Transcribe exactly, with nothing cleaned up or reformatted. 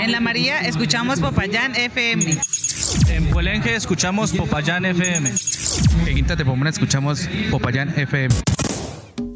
En La María escuchamos Popayán F M. En Puelenje escuchamos Popayán F M. En Quinta de Pomona escuchamos Popayán F M.